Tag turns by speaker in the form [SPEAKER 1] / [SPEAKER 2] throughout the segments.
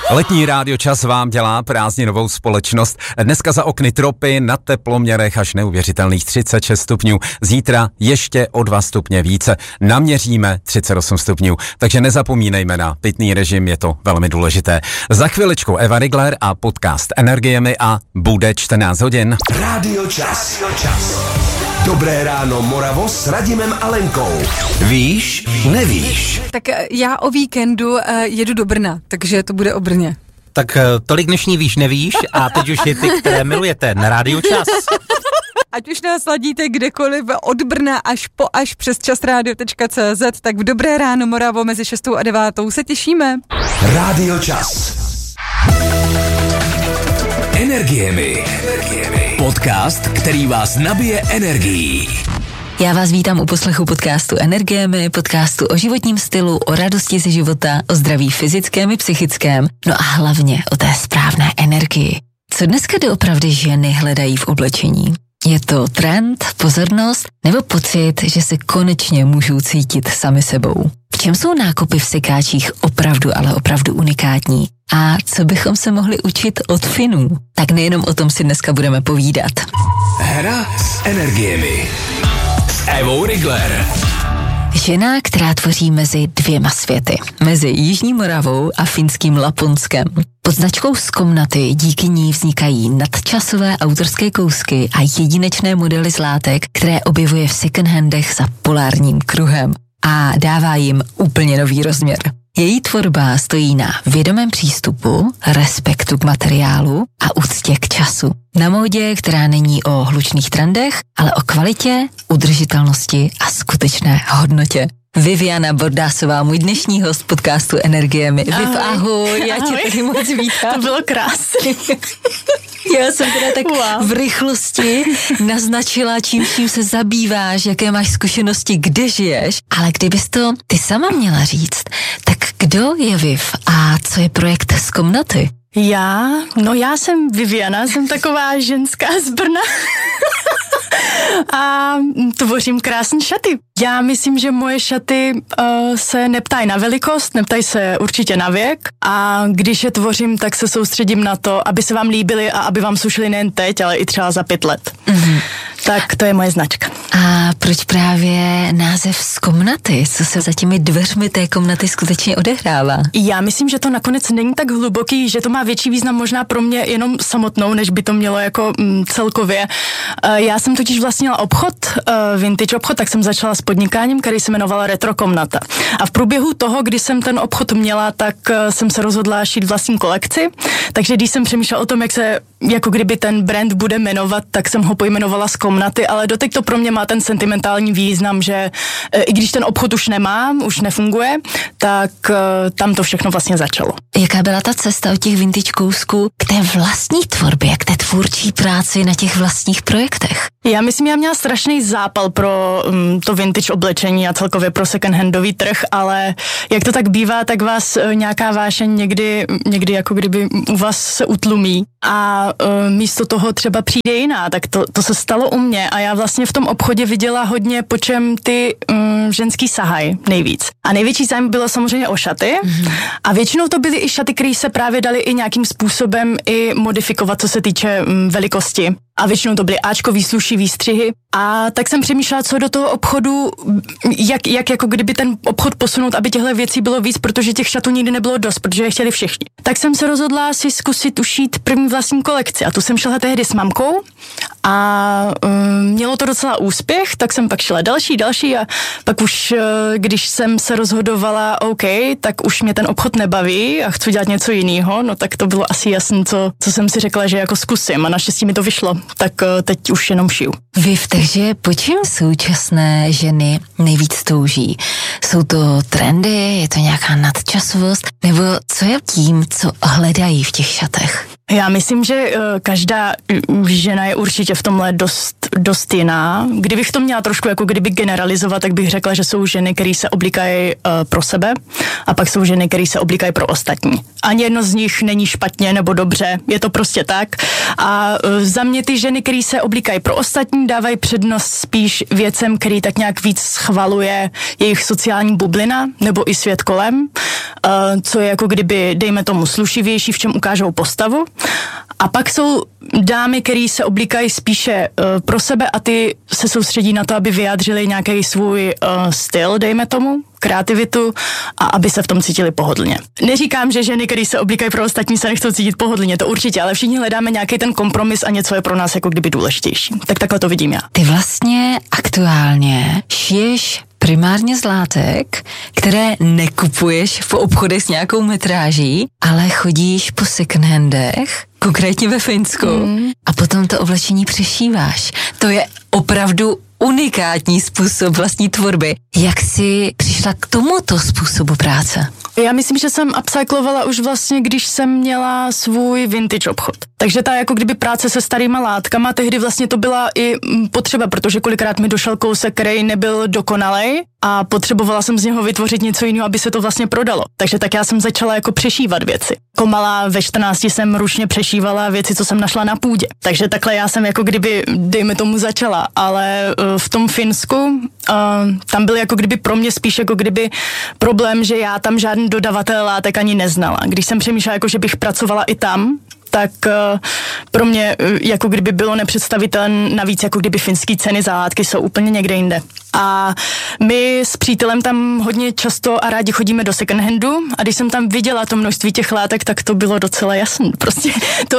[SPEAKER 1] Letní rádiočas vám dělá prázdninovou společnost. Dneska za okny tropy, na teploměrech až neuvěřitelných 36 stupňů. Zítra ještě o 2 stupně více. Naměříme 38 stupňů. Takže nezapomínejme na pitný režim, je to velmi důležité. Za chviličku Eva Rigler a podcast Energiemi a bude 14 hodin.
[SPEAKER 2] Rádiočas. Dobré ráno Moravo s Radimem a Lenkou. Víš, nevíš.
[SPEAKER 3] Tak já o víkendu jedu do Brna, takže to bude o Brně.
[SPEAKER 4] Tak tolik dnešní víš, nevíš a teď už je ty, které milujete na Rádiu Čas.
[SPEAKER 3] Ať už nás ladíte kdekoliv od Brna až přes časradio.cz, tak v Dobré ráno Moravo mezi 6 a 9 se těšíme.
[SPEAKER 2] Rádio Čas. Energiemi. Podcast, který vás nabije energií.
[SPEAKER 5] Já vás vítám u poslechu podcastu Energiemi, podcastu o životním stylu, o radosti ze života, o zdraví fyzickém i psychickém, no a hlavně o té správné energii. Co dneska doopravdy ženy hledají v oblečení? Je to trend, pozornost nebo pocit, že se konečně můžou cítit sami sebou? V čem jsou nákupy v sekáčích opravdu unikátní? A co bychom se mohli učit od Finů? Tak nejenom o tom si dneska budeme povídat.
[SPEAKER 2] Hra s energiemi. S Evou Rigler.
[SPEAKER 5] Žena, která tvoří mezi dvěma světy. Mezi Jižní Moravou a finským Laponskem. Pod značkou Skomnaty díky ní vznikají nadčasové autorské kousky a jedinečné modely z látek, které objevuje v secondhandech za polárním kruhem a dává jim úplně nový rozměr. Její tvorba stojí na vědomém přístupu, respektu k materiálu a úctě k času. Na módě, která není o hlučných trendech, ale o kvalitě, udržitelnosti a skutečné hodnotě. Viviana Bordásová, můj dnešní host podcastu Energiemi. Viv, ahoj, já tě tady moc vítám.
[SPEAKER 6] To bylo krásné.
[SPEAKER 5] Já jsem teda tak v rychlosti naznačila, čím se zabýváš, jaké máš zkušenosti, kde žiješ, ale kdybys to ty sama měla říct, tak kdo je Viv a co je projekt Skomnaty?
[SPEAKER 6] Já jsem Viviana, jsem taková ženská z Brna a tvořím krásné šaty. Já myslím, že moje šaty se neptají na velikost, neptají se určitě na věk a když je tvořím, tak se soustředím na to, aby se vám líbily a aby vám slušely nejen teď, ale i třeba za 5 let. Mm-hmm. Tak to je moje značka.
[SPEAKER 5] A proč právě název Skomnaty? Co se za těmi dveřmi té komnaty skutečně odehrává?
[SPEAKER 6] Já myslím, že to nakonec není tak hluboký, že to má větší význam možná pro mě jenom samotnou, než by to mělo jako celkově. Já jsem totiž vlastnila obchod, vintage obchod, tak jsem začala s podnikáním, který se jmenoval Retro Komnata. A v průběhu toho, kdy jsem ten obchod měla, tak jsem se rozhodla šít vlastní kolekci. Takže když jsem přemýšlela o tom, jak se, jako kdyby ten brand bude jmenovat, tak jsem ho pojmenovala Skomnaty, ale doteď to pro mě má ten sentimentální význam, že i když ten obchod už nemám, už nefunguje, tak tam to všechno vlastně začalo.
[SPEAKER 5] Jaká byla ta cesta od těch vintage kousků k té vlastní tvorbě, k té tvůrčí práci na těch vlastních projektech?
[SPEAKER 6] Já myslím, já měla strašný zápal pro to vintage oblečení a celkově pro second-handový trh, ale jak to tak bývá, tak vás nějaká vášeň někdy jako kdyby u vás se utlumí a místo toho třeba přijde jiná, tak to se stalo u mě a já vlastně v tom obchodě viděla hodně, po čem ty ženský sahají nejvíc. A největší zájem bylo samozřejmě o šaty a většinou to byly i šaty, které se právě daly i nějakým způsobem i modifikovat, co se týče velikosti. A většinou to byly áčkový, slušivý střihy. A tak jsem přemýšlela, co do toho obchodu, jak jako kdyby ten obchod posunout, aby těchto věcí bylo víc, protože těch šatů nikdy nebylo dost, protože je chtěli všichni. Tak jsem se rozhodla si zkusit ušít první vlastní kolekci. A tu jsem šla tehdy s mamkou a mělo to docela úspěch, tak jsem pak šla další a pak už, když jsem se rozhodovala, OK, tak už mě ten obchod nebaví a chci dělat něco jiného, no tak to bylo asi jasné, co jsem si řekla, že jako zkusím a naštěstí mi to vyšlo. Tak teď už jenom šiju.
[SPEAKER 5] Viv, takže po čem současné ženy nejvíc touží? Jsou to trendy, je to nějaká nadčasovost, nebo co je tím, co hledají v těch šatech?
[SPEAKER 6] Já myslím, že každá žena je určitě v tomhle dost jiná. Kdybych to měla trošku jako kdyby generalizovat, tak bych řekla, že jsou ženy, které se oblíkají pro sebe a pak jsou ženy, které se oblíkají pro ostatní. Ani jedno z nich není špatně nebo dobře, je to prostě tak. A za mě ty ženy, které se oblíkají pro ostatní, dávají přednost spíš věcem, který tak nějak víc schvaluje jejich sociální bublina nebo i svět kolem, co je jako kdyby, dejme tomu, slušivější, v čem ukážou postavu. A pak jsou dámy, které se oblíkají spíše pro sebe a ty se soustředí na to, aby vyjádřili nějaký svůj styl, dejme tomu, kreativitu a aby se v tom cítili pohodlně. Neříkám, že ženy, které se oblíkají pro ostatní, se nechcou cítit pohodlně, to určitě, ale všichni hledáme nějaký ten kompromis a něco je pro nás jako kdyby důležitější. Tak takhle to vidím já.
[SPEAKER 5] Ty vlastně aktuálně šiješ primárně z látek, které nekupuješ v obchodech s nějakou metráží, ale chodíš po secondhandech, konkrétně ve Finsku, a potom to oblečení přešíváš. To je opravdu unikátní způsob vlastní tvorby. Jak jsi přišla k tomuto způsobu práce?
[SPEAKER 6] Já myslím, že jsem upcyclovala už vlastně, když jsem měla svůj vintage obchod. Takže ta jako kdyby práce se starýma látkama, tehdy vlastně to byla i potřeba, protože kolikrát mi došel kousek, který nebyl dokonalej a potřebovala jsem z něho vytvořit něco jiného, aby se to vlastně prodalo. Takže tak já jsem začala jako přešívat věci. Jako malá ve 14 jsem ručně přešívala věci, co jsem našla na půdě. Takže takhle já jsem jako kdyby, dejme tomu, začala, ale v tom Finsku tam byl jako kdyby pro mě spíš jako kdyby problém, že já tam žádný dodavatel látek ani neznala. Když jsem přemýšlela, jako že bych pracovala i tam, tak pro mě jako kdyby bylo nepředstavitelné, navíc jako kdyby finský ceny za látky jsou úplně někde jinde. A my s přítelem tam hodně často a rádi chodíme do second handu a když jsem tam viděla to množství těch látek, tak to bylo docela jasné. Prostě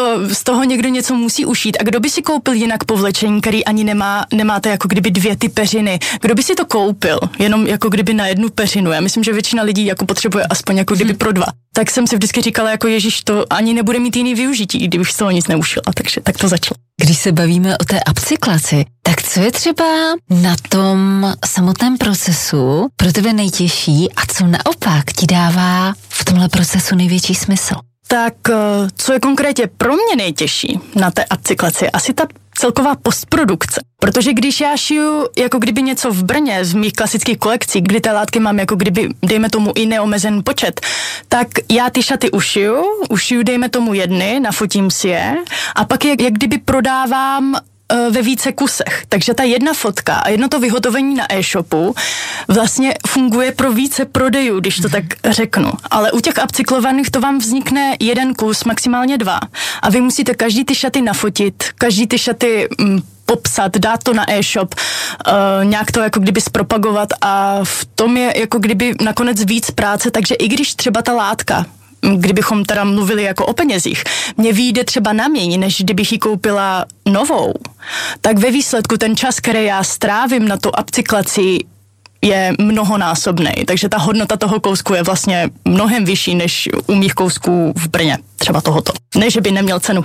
[SPEAKER 6] z toho někdo něco musí ušít. A kdo by si koupil jinak povlečení, který ani nemáte jako kdyby 2 ty peřiny? Kdo by si to koupil? Jenom jako kdyby na 1 peřinu. Já myslím, že většina lidí jako potřebuje aspoň jako kdyby pro 2. Tak jsem si vždycky říkala, jako ježiš, to ani nebude mít jiný využití, kdybych z toho nic neušila, takže tak to začalo.
[SPEAKER 5] Když se bavíme o té upcyklaci, tak co je třeba na tom samotném procesu pro tebe nejtěžší a co naopak ti dává v tomhle procesu největší smysl?
[SPEAKER 6] Tak co je konkrétně pro mě nejtěžší na té upcyklaci, asi ta celková postprodukce. Protože když já šiju jako kdyby něco v Brně z mých klasických kolekcí, kdy ty látky mám jako kdyby, dejme tomu i neomezený počet, tak já ty šaty ušiju dejme tomu 1, nafotím si je a pak je jak kdyby prodávám ve více kusech. Takže ta 1 fotka a jedno to vyhotovení na e-shopu vlastně funguje pro více prodejů, když to tak řeknu. Ale u těch upcyklovaných to vám vznikne 1 kus, maximálně 2. A vy musíte každý ty šaty nafotit, každý ty šaty popsat, dát to na e-shop, nějak to jako kdyby zpropagovat a v tom je jako kdyby nakonec víc práce, takže i když třeba ta látka, kdybychom teda mluvili jako o penězích, mě vyjde třeba na míň, než kdybych ji koupila novou, tak ve výsledku ten čas, který já strávím na tu upcyklaci, je mnohonásobný, takže ta hodnota toho kousku je vlastně mnohem vyšší, než u mých kousků v Brně, třeba tohoto. Ne, že by neměl cenu.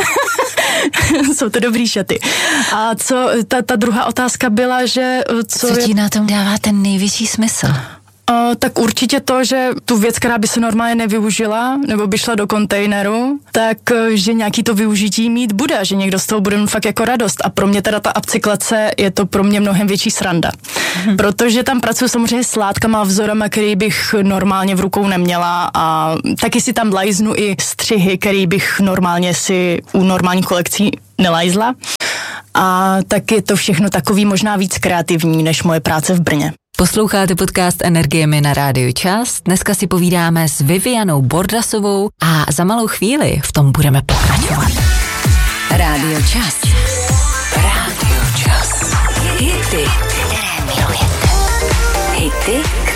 [SPEAKER 6] Jsou to dobrý šaty. A co, ta druhá otázka byla, že...
[SPEAKER 5] Co ti na tom dává ten největší smysl?
[SPEAKER 6] Tak určitě to, že tu věc, která by se normálně nevyužila, nebo by šla do kontejneru, tak že nějaký to využití mít bude, že někdo z toho bude mít fakt jako radost. A pro mě teda ta upcyklace je to pro mě mnohem větší sranda. Protože tam pracuji samozřejmě s látkama a vzorama, který bych normálně v rukou neměla a taky si tam lajznu i střihy, který bych normálně si u normálních kolekcí nelajzla. A tak je to všechno takový možná víc kreativní, než moje práce v Brně.
[SPEAKER 5] Posloucháte podcast Energiemi na Rádiu Čas. Dneska si povídáme s Vivianou Bordasovou a za malou chvíli v tom budeme pokračovat.
[SPEAKER 2] Rádio Čas. Rádio Čas. Hity, které milujete. Hity,